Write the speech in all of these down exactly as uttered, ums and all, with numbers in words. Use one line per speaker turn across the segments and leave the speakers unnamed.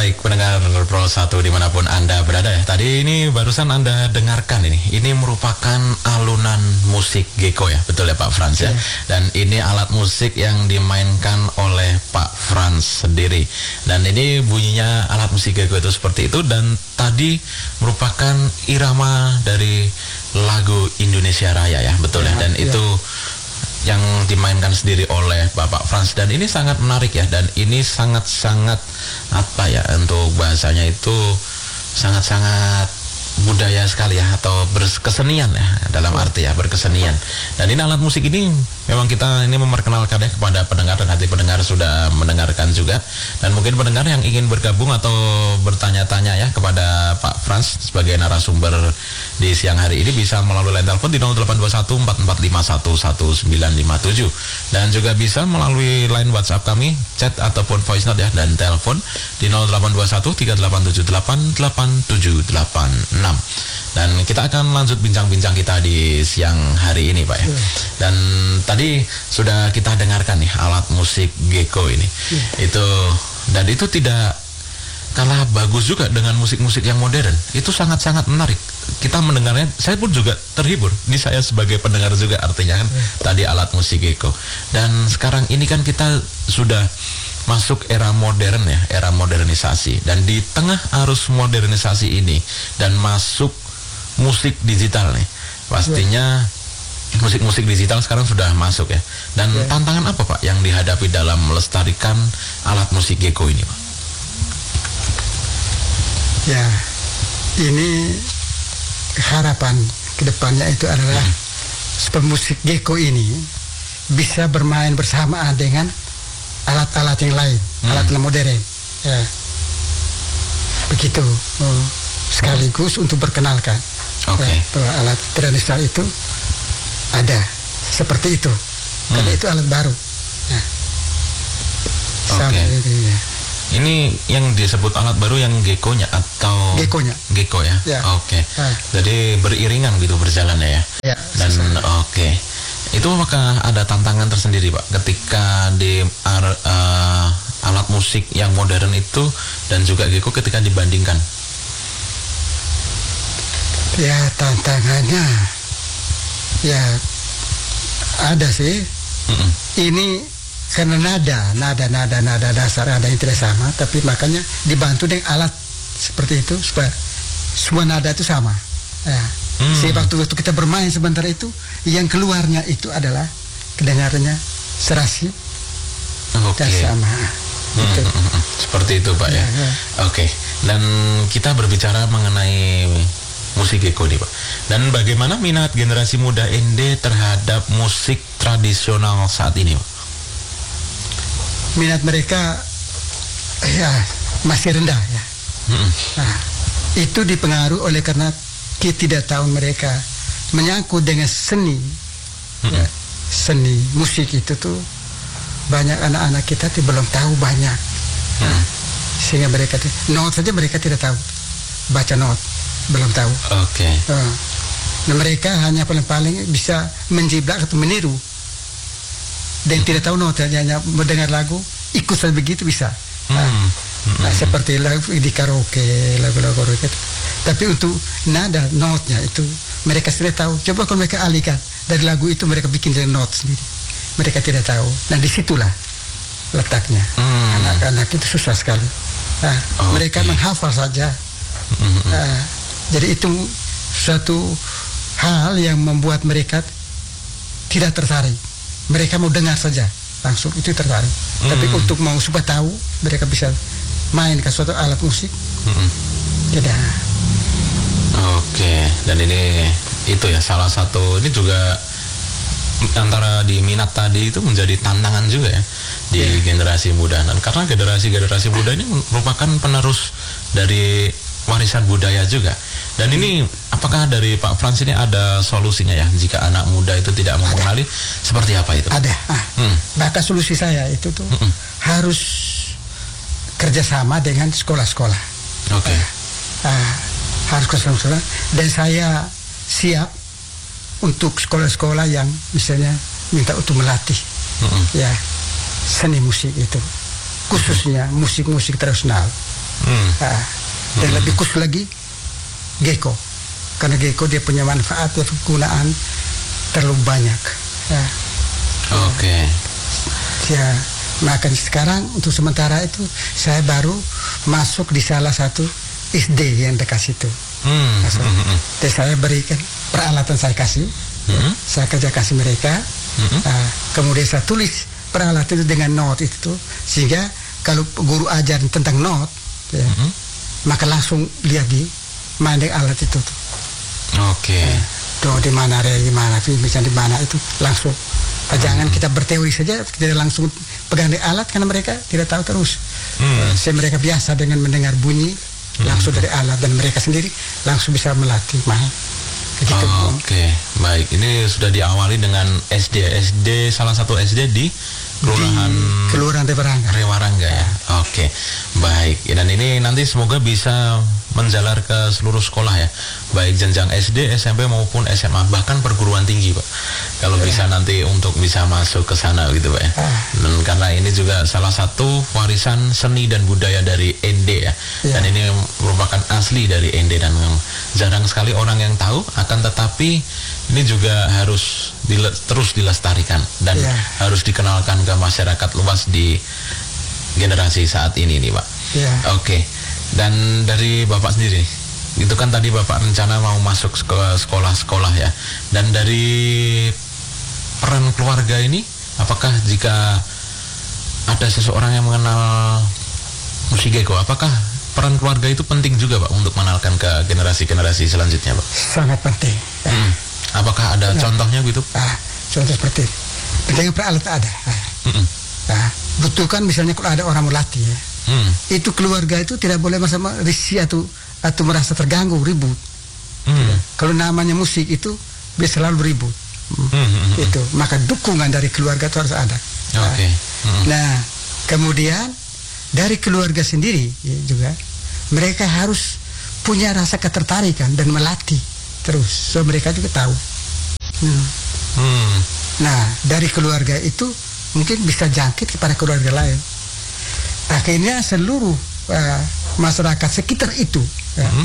Baik pendengar Pro satu dimanapun Anda berada ya. Tadi ini barusan Anda dengarkan ini. Ini merupakan alunan musik Gecko ya. Betul ya Pak Frans ya.
Yeah.
Dan ini alat musik yang dimainkan oleh Pak Frans sendiri. Dan ini bunyinya alat musik Gecko itu seperti itu. Dan tadi merupakan irama dari lagu Indonesia Raya ya. Betul yeah, ya. Dan yeah. itu yang dimainkan sendiri oleh Bapak Frans, dan ini sangat menarik ya, dan ini sangat-sangat apa ya, untuk bahasanya itu sangat-sangat budaya sekali ya, atau berkesenian ya, dalam arti ya berkesenian. Dan ini alat musik ini memang kita ini memperkenalkan ya kepada pendengar, dan nanti pendengar sudah mendengarkan juga. Dan mungkin pendengar yang ingin bergabung atau bertanya-tanya ya kepada Pak Frans sebagai narasumber di siang hari ini bisa melalui line telepon di nol delapan dua satu empat empat lima satu satu sembilan lima tujuh, dan juga bisa melalui line WhatsApp kami, chat ataupun voice note ya, dan telepon di nol delapan dua satu tiga delapan tujuh delapan delapan tujuh delapan enam. Dan kita akan lanjut bincang-bincang kita di siang hari ini Pak ya. Yeah. Dan tadi sudah kita dengarkan nih alat musik Gecko ini. Yeah. Itu dan itu tidak kalah bagus juga dengan musik-musik yang modern. Itu sangat-sangat menarik. Kita mendengarnya, saya pun juga terhibur. Ini saya sebagai pendengar juga artinya kan. Yeah. Tadi alat musik Gecko. Dan sekarang ini kan kita sudah masuk era modern ya, era modernisasi. Dan di tengah arus modernisasi ini dan masuk musik digital nih, pastinya musik-musik digital sekarang sudah masuk ya. Dan yeah. tantangan apa Pak yang dihadapi dalam melestarikan alat musik Gecko ini Pak?
Ya, ini harapan kedepannya itu adalah hmm. supaya musik Gecko ini bisa bermain bersamaan dengan alat-alat yang lain, hmm. alat modern, ya, begitu. Oh, sekaligus untuk perkenalkan, okay. ya, bahwa alat tradisional itu ada seperti itu, hmm. karena itu alat baru. Ya.
Oke. Okay. Ya. Ini yang disebut alat baru yang Gecko-nya atau
Gecko-nya?
Gecko ya. ya. Oke. Okay. Ya. Jadi beriringan gitu berjalannya ya.
Ya.
Dan oke. Okay. Itu apakah ada tantangan tersendiri Pak ketika di uh, alat musik yang modern itu dan juga Gecko ketika dibandingkan?
Ya, tantangannya ya ada sih. Mm-mm. Ini karena nada, nada, nada, nada dasar ada yang tidak sama, tapi makanya dibantu dengan alat seperti itu supaya semua nada itu sama. Ya. Hmm. Sehingga waktu, waktu kita bermain sebentar itu, yang keluarnya itu adalah kedengarannya serasi
okay.
dan sama.
Hmm,
gitu.
hmm, hmm. Seperti itu Pak ya. ya. ya. Oke. Okay. Dan kita berbicara mengenai musik Gecko nih Pak. Dan bagaimana minat generasi muda N D terhadap musik tradisional saat ini Pak?
Minat mereka ya masih rendah ya. Hmm. Nah, itu dipengaruhi oleh karena ketidaktahuan mereka menyangkut dengan seni, hmm. ya, seni musik itu tuh banyak anak-anak kita tuh belum tahu banyak, hmm. nah, sehingga mereka tuh not saja mereka tidak tahu, baca not belum tahu.
Oke. Okay.
Uh, nah mereka hanya paling-paling bisa menjiplak atau meniru dan hmm. tidak tahu not, hanya mendengar lagu ikut saja begitu bisa. Nah, hmm. nah seperti lagu di karaoke, lagu-lagu karaoke. Tapi untuk nada, notnya itu mereka sudah tahu. Coba kalau mereka alihkan dari lagu itu, mereka bikin dari not sendiri. Mereka tidak tahu. Nah disitulah letaknya. Hmm. Anak-anak itu susah sekali. Nah, okay. mereka menghafal saja. Hmm. Nah, jadi itu suatu hal yang membuat mereka tidak tertarik. Mereka mau dengar saja langsung itu tertarik. Hmm. Tapi untuk mau supaya tahu, mereka bisa main ke suatu alat musik. Hmm. Tidak.
Oke, dan ini itu ya salah satu, ini juga antara di minat tadi itu menjadi tantangan juga ya di yeah. generasi muda. Dan karena generasi-generasi muda ini merupakan penerus dari warisan budaya juga. Dan ini apakah dari Pak Frans ini ada solusinya ya jika anak muda itu tidak mau mengenali, seperti apa itu?
Ada. Ah, hmm. Bahkan solusi saya itu tuh hmm. harus kerjasama dengan sekolah-sekolah.
Oke. Okay.
Ah, harus kerjasama dan saya siap untuk sekolah-sekolah yang misalnya minta untuk melatih mm-hmm. ya seni musik itu, khususnya musik-musik tradisional
Hmm.
Nah, dan
Hmm.
lebih khusus lagi gecko, karena gecko dia punya manfaat dan kegunaan terlalu banyak. Ya.
Oke. Okay.
Ya, makanya sekarang untuk sementara itu saya baru masuk di salah satu S D yang dekat situ.
Hmm.
Masuk.
Hmm.
Dan saya berikan peralatan, saya kasih,
Hmm.
saya kerja kasih mereka.
Hmm.
Nah, kemudian saya tulis peralatan itu dengan not itu, sehingga kalau guru ajar tentang not, ya,
Hmm.
maka langsung lihat di mana alat itu tuh.
Oke. Okay.
Nah, tuh di mana re, di mana tuh bisa di mana itu langsung. Nah, jangan kita berteori saja, kita langsung pegang di alat karena mereka tidak tahu terus.
Hmm.
Saya mereka biasa dengan mendengar bunyi langsung dari alat dan mereka sendiri langsung bisa melatih main. Begitu.
Oh, Oke, okay. Baik. Ini sudah diawali dengan S D, S D salah satu S D di Kelurahan
Di Kelurahan Rewarangga.
Rewarangga ya. Oke, okay. Baik. Dan ini nanti semoga bisa menjalar ke seluruh sekolah ya, baik jenjang S D, S M P maupun S M A, bahkan perguruan tinggi, Pak. Kalau ya. Bisa nanti untuk bisa masuk ke sana gitu, Pak ya. Ah. Dan karena ini juga salah satu warisan seni dan budaya dari N D ya. Ya. Dan ini merupakan asli dari N D dan jarang sekali orang yang tahu, akan tetapi ini juga harus dile- terus dilestarikan dan ya. Harus dikenalkan ke masyarakat luas di generasi saat ini nih, Pak.
Ya.
Oke. Dan dari Bapak sendiri, itu kan tadi Bapak rencana mau masuk ke sekolah-sekolah ya. Dan dari peran keluarga ini, apakah jika ada seseorang yang mengenal musik gecko, apakah peran keluarga itu penting juga, Pak, untuk mengenalkan ke generasi-generasi selanjutnya, Pak?
Sangat penting. Ya.
Hmm. Apakah ada nah, contohnya gitu?
Ah, contoh seperti pentingnya peralat ada. Ah.
Hmm.
Nah, butuhkan misalnya kalau ada orang melatih ya. Hmm. Itu keluarga itu tidak boleh masa risih atau atau merasa terganggu ribut. Hmm. Kalau namanya musik itu biasa selalu ribut. Hmm. Itu maka dukungan dari keluarga itu harus ada.
Oke. Okay. Hmm.
Nah, kemudian dari keluarga sendiri ya, juga mereka harus punya rasa ketertarikan dan melatih terus, so mereka juga tahu. Hmm.
Hmm.
Nah, dari keluarga itu mungkin bisa jangkit kepada keluarga lain. Akhirnya seluruh uh, masyarakat sekitar itu ya, mm-hmm.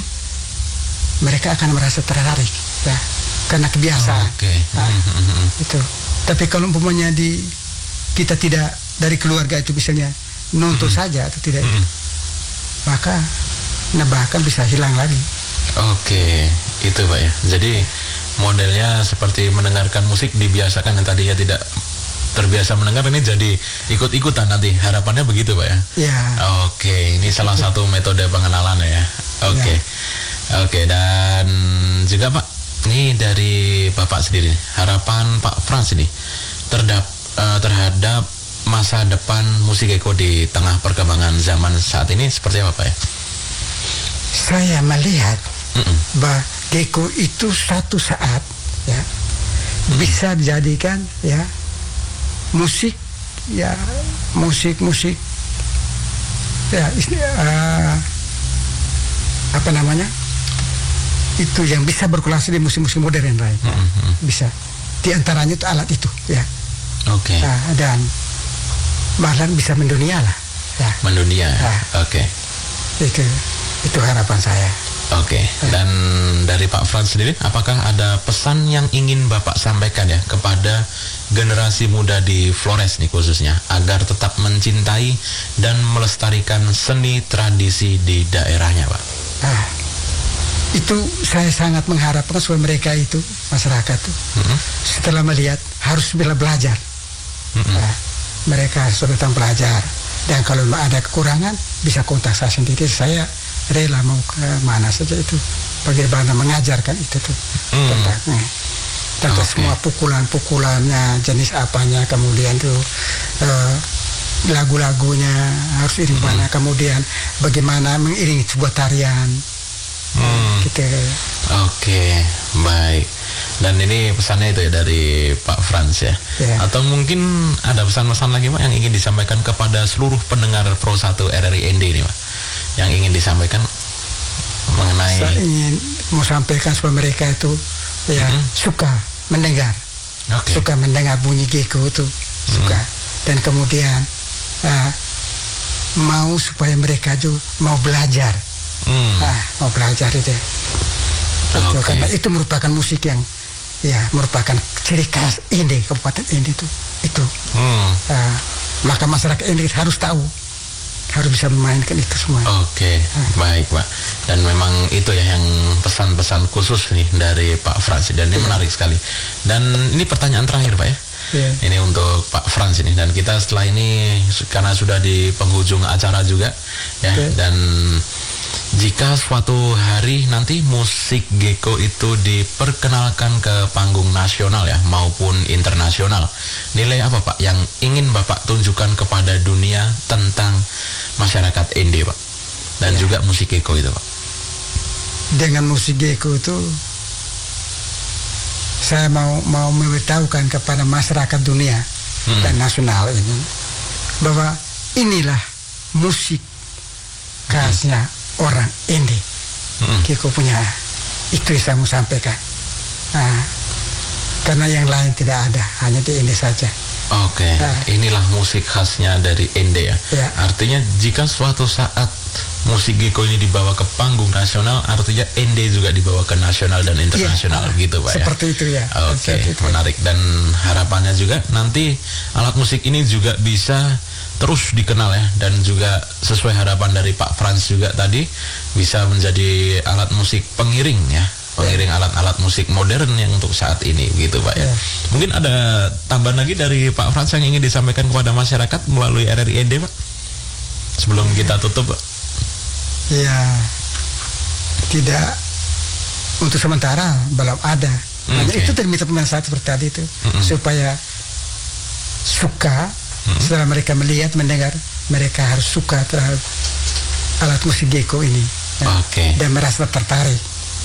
mereka akan merasa tertarik ya, karena kebiasaan.
Oh, okay.
Nah,
mm-hmm.
itu. Tapi kalau umpamanya di kita tidak dari keluarga itu misalnya nonton mm-hmm. saja atau tidak, mm-hmm. maka nah bahkan bisa hilang lagi.
Oke, okay. Itu Pak ya. Jadi modelnya seperti mendengarkan musik dibiasakan, yang tadinya tidak terbiasa mendengar ini jadi ikut-ikutan nanti, harapannya begitu, Pak ya?
Ya.
Oke, ini salah satu metode pengenalan ya. Oke, ya. Oke, dan juga Pak, ini dari Bapak sendiri, harapan Pak Frans ini terdap, uh, terhadap masa depan musik gecko di tengah perkembangan zaman saat ini seperti apa, Pak ya?
Saya melihat Mm-mm. bahwa gecko itu satu saat ya Mm-mm. bisa dijadikan ya musik ya musik musik ya uh, apa namanya itu yang bisa berkolaborasi di musik-musik modern lain mm-hmm. bisa diantaranya itu alat itu ya
oke okay.
uh, dan bahkan bisa mendunia lah ya
mendunia uh, oke okay.
itu itu harapan saya.
Oke, okay. Dan dari Pak Frans sendiri, apakah ada pesan yang ingin Bapak sampaikan ya kepada generasi muda di Flores nih khususnya, agar tetap mencintai dan melestarikan seni tradisi di daerahnya, Pak?
Ah, itu saya sangat mengharapkan supaya mereka itu, masyarakat itu, mm-hmm. setelah melihat harus bila belajar. Mm-hmm. Nah, mereka sudah datang belajar, dan kalau ada kekurangan bisa kontak saya sendiri, saya rela mau ke mana saja itu bagaimana mengajarkan itu tuh mm. tentang eh, tentang okay. semua pukulan-pukulannya, jenis apanya, kemudian tuh uh, lagu-lagunya harus iring mm. mana, kemudian bagaimana mengiringi sebuah tarian mm. gitu.
Oke, okay. Baik. Dan ini pesannya itu ya dari Pak Frans ya. Yeah. Atau mungkin ada pesan-pesan lagi Pak yang ingin disampaikan kepada seluruh pendengar Pro satu R R I N D ini Pak, yang ingin disampaikan mengenai?
Saya ingin mau sampaikan supaya mereka itu ya mm-hmm. suka mendengar, okay. suka mendengar bunyi gecko itu mm-hmm. suka, dan kemudian uh, mau supaya mereka juga mau belajar,
Hmm.
nah, mau belajar itu. Itu,
Oke.
karena itu merupakan musik yang ya merupakan ciri khas Ende, Kabupaten Ende itu. Itu.
Hmm.
Nah, maka masyarakat Ende harus tahu, harus bisa memainkan itu semua.
Oke, baik Pak. Dan memang itu ya yang pesan-pesan khusus nih dari Pak Frans, dan ini menarik sekali. Dan ini pertanyaan terakhir Pak ya.
Ya.
Ini untuk Pak Frans ini, dan kita setelah ini karena sudah di penghujung acara juga ya,
Oke.
dan jika suatu hari nanti musik Geko itu diperkenalkan ke panggung nasional ya maupun internasional, nilai apa Pak yang ingin Bapak tunjukkan kepada dunia tentang masyarakat Ende Pak, dan
Ya.
juga musik Geko itu Pak?
Dengan musik Geko itu saya mau mau memberitahukan kepada masyarakat dunia
Hmm.
dan nasional ini bahwa inilah musik khasnya orang Ende.
Hmm.
Geko punya, itu yang saya mau sampaikan. Nah, karena yang lain tidak ada, hanya di Ende saja.
Oke,
Nah.
inilah musik khasnya dari Ende ya.
Ya.
Artinya jika suatu saat musik Geko ini dibawa ke panggung nasional, artinya Ende juga dibawa ke nasional dan internasional
Iya,
gitu Pak ya.
seperti itu ya.
Oke,
Seperti itu.
menarik, dan harapannya juga nanti alat musik ini juga bisa terus dikenal ya, dan juga sesuai harapan dari Pak Frans juga tadi bisa menjadi alat musik pengiring ya, pengiring alat-alat musik modern yang untuk saat ini gitu Pak ya.
Ya.
Mungkin ada tambahan lagi dari Pak Frans yang ingin disampaikan kepada masyarakat melalui R R I Ende Pak, sebelum kita tutup Pak?
Ya, tidak, untuk sementara belum ada. Hanya
Oke.
itu tadi minta pemain saya seperti tadi itu,
Mm-mm.
supaya suka setelah mereka melihat mendengar, mereka harus suka terhadap alat musik Geko ini. Nah,
Oke.
dan merasa tertarik.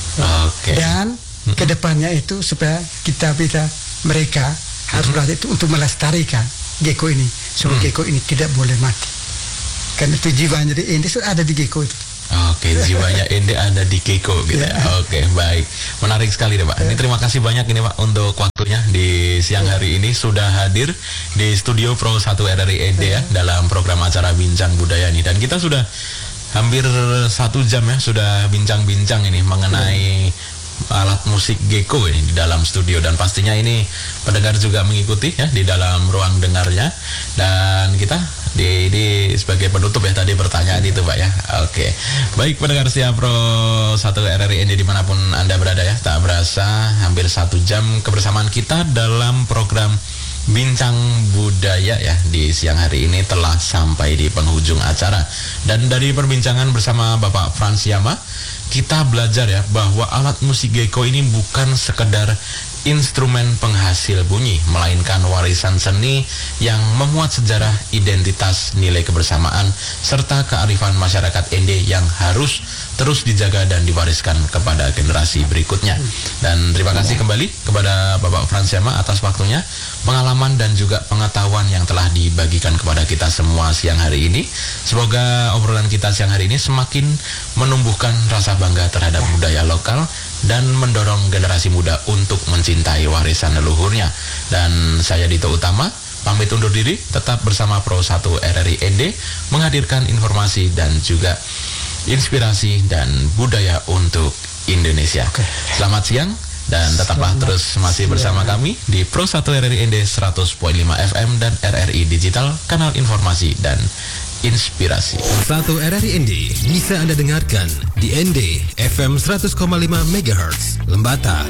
Oke.
Dan kedepannya itu supaya kita bisa, mereka harus belajar itu untuk melestarikan Geko ini, supaya
Mm.
Geko ini tidak boleh mati. Karena itu jiwanya di Ende itu ada di Geko itu.
Oke, jiwanya Ende ada di Geko gitu ya.
Ya.
Oke, baik. Menarik sekali deh Pak. Ini terima kasih banyak ini Pak untuk waktunya di siang hari ini sudah hadir di studio Pro satu R R I Ende ya dalam program acara Bincang Budaya ini. Dan kita sudah hampir satu jam ya sudah bincang-bincang ini mengenai alat musik Geko ini di dalam studio, dan pastinya ini pendengar juga mengikuti ya di dalam ruang dengarnya, dan kita di, di sebagai penutup ya tadi pertanyaan itu Pak ya. Oke, baik pendengar setia Pro satu R R I Ende dimanapun Anda berada ya, tak berasa hampir satu jam kebersamaan kita dalam program Bincang Budaya ya di siang hari ini telah sampai di penghujung acara. Dan dari perbincangan bersama Bapak Frans Yama, kita belajar ya bahwa alat musik Geko ini bukan sekedar instrumen penghasil bunyi, melainkan warisan seni yang memuat sejarah, identitas, nilai kebersamaan, serta kearifan masyarakat Ende yang harus terus dijaga dan diwariskan kepada generasi berikutnya. Dan terima kasih kembali kepada Bapak Frans Yama atas waktunya, pengalaman dan juga pengetahuan yang telah dibagikan kepada kita semua siang hari ini. Semoga obrolan kita siang hari ini semakin menumbuhkan rasa bangga terhadap budaya lokal dan mendorong generasi muda untuk mencintai warisan leluhurnya. Dan saya Dito Utama pamit undur diri, tetap bersama Pro satu R R I Ende menghadirkan informasi dan juga inspirasi dan budaya untuk Indonesia.
Oke.
Selamat siang dan tetaplah
Selamat
terus masih
siang.
bersama kami di Pro satu R R I Ende seratus koma lima F M dan R R I Digital, kanal informasi dan inspirasi.
satu R R I Ende bisa Anda dengarkan di Ende F M seratus koma lima megahertz, Lembata,